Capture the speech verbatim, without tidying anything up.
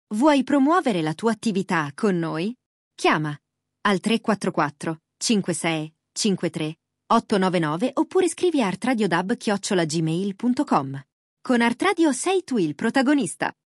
Vuoi promuovere la tua attività con noi? Chiama al tre quattro quattro cinque sei cinque tre otto nove nove oppure scrivi a artradiodub chiocciola gmail punto com. Con Artradio sei tu il protagonista.